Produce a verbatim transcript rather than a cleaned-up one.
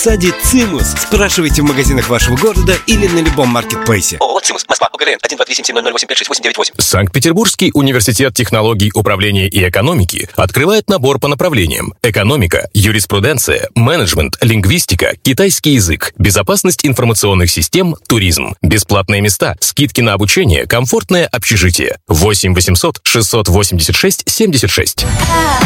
САДИ «Цимус». Спрашивайте в магазинах вашего города или на любом маркетплейсе. ООО «Цимус», Москва, ОГРН, один два три семь семь ноль ноль восемь пять шесть восемь девять восемь. Санкт-Петербургский университет технологий управления и экономики открывает набор по направлениям: экономика, юриспруденция, менеджмент, лингвистика, китайский язык, безопасность информационных систем, туризм. Бесплатные места, скидки на обучение, комфортное общежитие. восемь восемьсот шестьсот восемьдесят шесть семьдесят шесть.